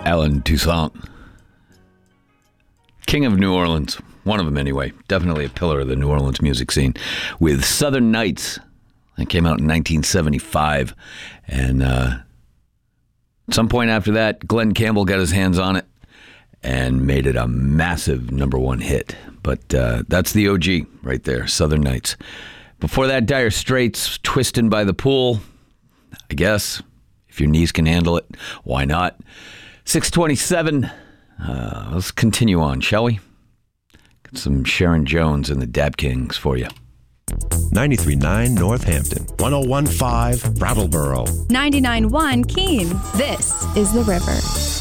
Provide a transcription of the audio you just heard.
Alan Toussaint. King of New Orleans. One of them, anyway. Definitely a pillar of the New Orleans music scene. With Southern Nights. That came out in 1975. And at some point after that, Glenn Campbell got his hands on it and made it a massive number one hit. But that's the OG right there, Southern Nights. Before that, Dire Straits, Twistin' by the Pool. I guess, if your knees can handle it, why not? 6:27. Let's continue on, shall we? Got some Sharon Jones and the Dap Kings for you. 93.9 Northampton. 101.5 Brattleboro. 99.1 Keene. This is The River.